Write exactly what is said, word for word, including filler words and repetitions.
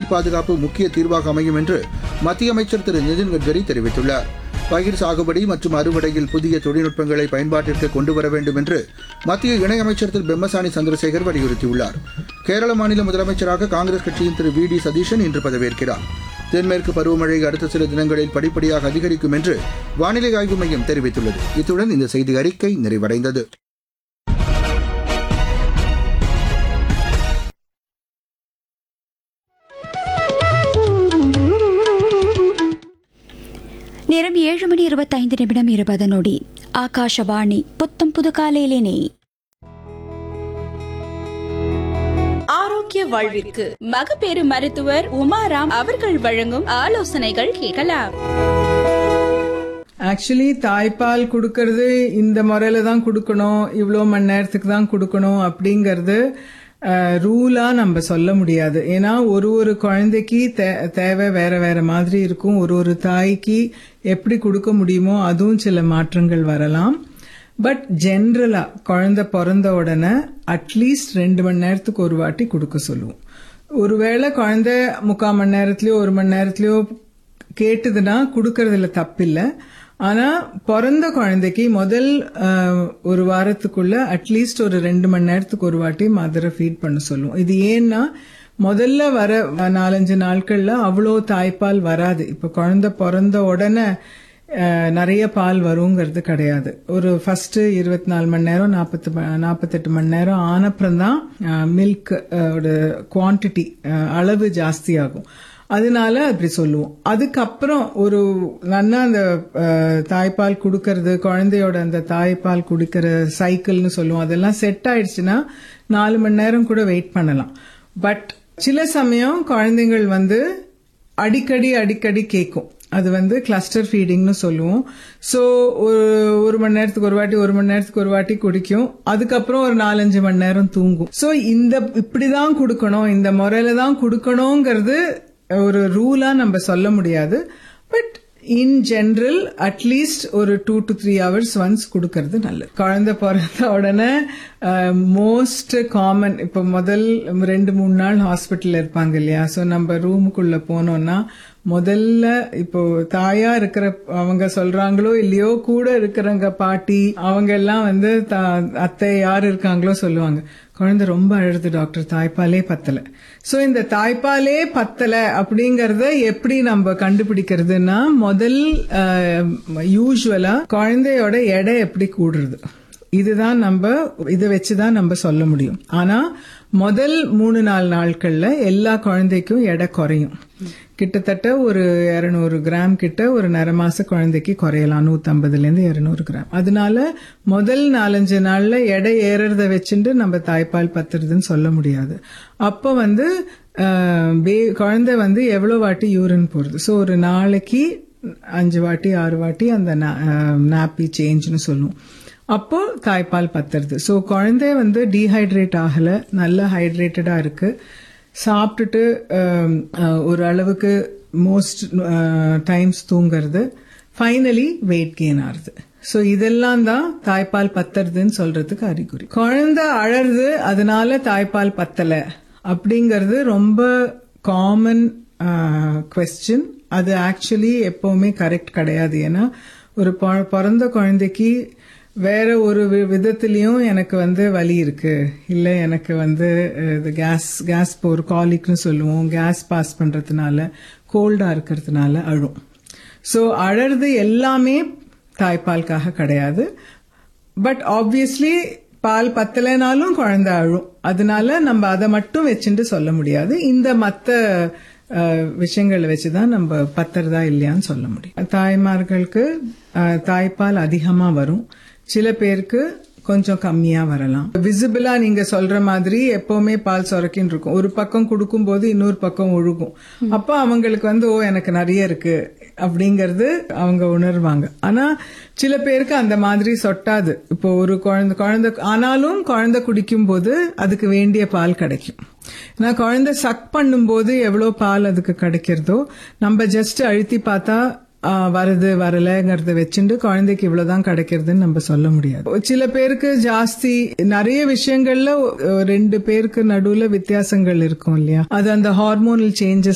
நீர் பாதுகாப்பு முக்கிய தீர்வாக அமையும் என்று மத்திய அமைச்சர் திரு நிதின் கட்கரி தெரிவித்துள்ளார். பயிர் சாகுபடி மற்றும் அறுவடையில் புதிய தொழில்நுட்பங்களை பயன்பாட்டிற்கு கொண்டுவர வேண்டும் என்று மத்திய இணையமைச்சர் திரு பெம்மசானி சந்திரசேகர் வலியுறுத்தியுள்ளார். கேரள மாநில முதலமைச்சராக காங்கிரஸ் கட்சியின் திரு வி டி சதீஷன் இன்று பதவியேற்கிறார். தென்மேற்கு பருவமழை அடுத்த சில தினங்களில் படிப்படியாக அதிகரிக்கும் என்று வானிலை ஆய்வு மையம் தெரிவித்துள்ளது. இத்துடன் இந்த செய்தி அறிக்கை நிறைவடைந்தது. நேரம் ஏழு மணி இருபத்தைந்து நிமிடம் இருபது நொடி. ஆகாஷவாணி புத்தம் புது காலையிலேனே ஆரோக்கிய வாழ்விற்கு மகப்பேறு மருத்துவர் உமாராம் அவர்கள் வழங்கும் ஆலோசனைகள் கேட்கலாம். ஆக்சுவலி தாய்ப்பால் கொடுக்கறது இந்த முறையில தான் கொடுக்கணும், இவ்வளோ மணி நேரத்துக்கு தான் கொடுக்கணும் அப்படிங்கறது ரூலா நம்ம சொல்ல முடியாது. ஏன்னா ஒரு ஒரு குழந்தைக்கு தேவை வேற வேற மாதிரி இருக்கும். ஒரு ஒரு தாய்க்கு எப்படி கொடுக்க முடியுமோ அதுவும் சில மாற்றங்கள் வரலாம். பட் ஜென்ரலா குழந்தை பிறந்த உடனே அட்லீஸ்ட் ரெண்டு மணி நேரத்துக்கு ஒரு வாட்டி கொடுக்க சொல்லுவோம். ஒருவேளை குழந்தை முக்கால் மணி நேரத்திலயோ ஒரு மணி நேரத்திலயோ கேட்டதுன்னா கொடுக்கறதுல தப்பில்லை. ஆனா பிறந்த குழந்தைக்கு முதல் ஒரு வாரத்துக்குள்ள அட்லீஸ்ட் ஒரு ரெண்டு மணி நேரத்துக்கு ஒரு வாட்டி மதரை ஃபீட் பண்ண சொல்லுவோம். இது ஏன்னா முதல்ல வர நாலஞ்சு நாட்கள்ல அவ்வளோ தாய்ப்பால் வராது. இப்ப குழந்தை பிறந்த உடனே நிறைய பால் வருங்கிறது கிடையாது. ஒரு ஃபர்ஸ்ட் இருபத்தி நாலு மணி நேரம் நாற்பத்தி நாற்பத்தெட்டு மணி நேரம் ஆனப்புறம்தான் மில்க் குவான்டிட்டி அளவு ஜாஸ்தி ஆகும். அதனால அப்படி சொல்லுவோம். அதுக்கப்புறம் ஒரு நல்லா அந்த தாய்ப்பால் குடுக்கறது, குழந்தையோட அந்த தாய்ப்பால் குடிக்கிற சைக்கிள்னு சொல்லுவோம், அதெல்லாம் செட் ஆயிடுச்சுன்னா நாலு மணி நேரம் கூட வெயிட் பண்ணலாம். பட் சில சமயம் குழந்தைகள் வந்து அடிக்கடி அடிக்கடி கேட்கும். அது வந்து கிளஸ்டர் ஃபீடிங்னு சொல்லுவோம். சோ ஒரு ஒரு மணி நேரத்துக்கு ஒரு வாட்டி ஒரு மணி நேரத்துக்கு ஒரு வாட்டி குடிக்கும். அதுக்கப்புறம் ஒரு நாலஞ்சு மணி நேரம் தூங்கும். சோ இந்த இப்படிதான் கொடுக்கணும், இந்த முறையில தான் கொடுக்கணுங்கிறது ஒரு ரூலா நம்ம சொல்ல முடியாது. பட் இன் ஜெனரல் அட்லீஸ்ட் ஒரு two to three hours once கொடுக்கறது நல்லது. குழந்தை பிறந்த உடனே மோஸ்ட் காமன் இப்ப முதல் ரெண்டு மூணு நாள் ஹாஸ்பிட்டல்ல இருப்பாங்க இல்லையா. சோ நம்ம ரூமுக்குள்ள போனோம்னா முதல்ல இப்போ தாயா இருக்கிற அவங்க சொல்றாங்களோ இல்லையோ, கூட இருக்கிறவங்க பாட்டி அவங்க எல்லாம் வந்து அத்தை யாரு இருக்காங்களோ சொல்லுவாங்க, குழந்தை ரொம்ப அழுது டாக்டர், தாய்ப்பாலே பத்தல. சோ இந்த தாய்ப்பாலே பத்தல அப்படிங்கறத எப்படி நம்ம கண்டுபிடிக்கிறதுனா, முதல் யூசுவலா குழந்தையோட எடை எப்படி கூடுறது, இதுதான் நம்ம இதை வச்சுதான் நம்ம சொல்ல முடியும். ஆனா முதல் மூணு நாலு நாட்கள்ல எல்லா குழந்தைக்கும் எடை குறையும். கிட்டத்தட்ட ஒரு இருநூறு கிராம் கிட்ட ஒரு நரமாச குழந்தைக்கு குறையலாம், நூத்தி ஐம்பதுல இருந்து இருநூறு கிராம். அதனால முதல் நாலஞ்சு நாள்ல எடை ஏறத வச்சுட்டு நம்ம தாய்ப்பால் பத்துறதுன்னு சொல்ல முடியாது. அப்ப வந்து குழந்தை வந்து எவ்வளவு வாட்டி யூரின் போறது, சோ ஒரு நாளைக்கு அஞ்சு வாட்டி ஆறு வாட்டி அந்த நாப்பி சேஞ்ச்னு சொல்லுவோம். அப்போ தாய்ப்பால் பத்துறது. சோ குழந்தை வந்து டீஹைட்ரேட் ஆகல, நல்ல ஹைட்ரேட்டடா இருக்கு, சாப்பிட்டுட்டு ஒரு அளவுக்கு மோஸ்ட் டைம்ஸ் தூங்குறது, ஃபைனலி வெயிட் கெயின் ஆகுது. சோ இதெல்லாம் தான் தாய்ப்பால் பத்துறதுன்னு சொல்றதுக்கு அறிகுறி. குழந்தை அழறது அதனால தாய்ப்பால் பத்தல அப்படிங்கறது ரொம்ப காமன் குவெஸ்டின். அது ஆக்சுவலி எப்பவுமே கரெக்ட் கிடையாது. ஏன்னா ஒரு பிறந்த குழந்தைக்கு வேற ஒரு விதத்திலயும் எனக்கு வந்து வலி இருக்கு, இல்ல எனக்கு வந்து கேஸ் கேஸ் ஒரு காலிக்னு சொல்லுவோம், கேஸ் பாஸ் பண்றதுனால கோல்டா இருக்கிறதுனால அழும். சோ அழறது எல்லாமே தாய்ப்பாலுக்காக கிடையாது. பட் ஆப்வியஸ்லி பால் பத்தலைனாலும் குழந்தை அழும். அதனால நம்ம அதை மட்டும் வச்சுட்டு சொல்ல முடியாது. இந்த மத்த விஷயங்களை வச்சுதான் நம்ம பத்துறதா இல்லையான்னு சொல்ல முடியும். தாய்மார்களுக்கு தாய்ப்பால் அதிகமா வரும், சில பேருக்கு கொஞ்சம் கம்மியா வரலாம். விசிபிளா நீங்க சொல்ற மாதிரி எப்பவுமே பால் சொரக்கின்னு இருக்கும். ஒரு பக்கம் கொடுக்கும் போது இன்னொரு பக்கம் ஒழுகும். அப்ப அவங்களுக்கு வந்து ஓ எனக்கு நிறைய இருக்கு அப்படிங்கறது அவங்க உணர்வாங்க. ஆனா சில பேருக்கு அந்த மாதிரி சொட்டாது. இப்போ ஒரு குழந்தை குழந்தை ஆனாலும் குழந்தை குடிக்கும் போது அதுக்கு வேண்டிய பால் கிடைக்கும். ஏன்னா குழந்தை சக் பண்ணும் போது எவ்வளவு பால் அதுக்கு கிடைக்கிறதோ நம்ம ஜஸ்ட் அழுத்தி பார்த்தா வருது வரலங்கிறத வச்சுட்டு குழந்தைக்கு இவ்வளவுதான் கிடைக்கிறதுன்னு நம்ம சொல்ல முடியாது. சில பேருக்கு ஜாஸ்தி நிறைய விஷயங்கள்ல ரெண்டு பேருக்கு நடுவுல வித்தியாசங்கள் இருக்கும் இல்லையா. அது அந்த ஹார்மோனல் சேஞ்சஸ்